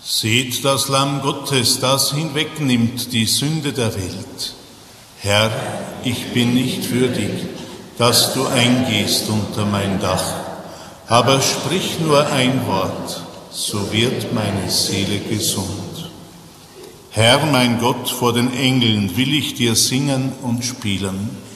Seht das Lamm Gottes, das hinwegnimmt die Sünde der Welt. Herr, ich bin nicht würdig, dass du eingehst unter mein Dach, aber sprich nur ein Wort, so wird meine Seele gesund. Herr, mein Gott, vor den Engeln will ich dir singen und spielen.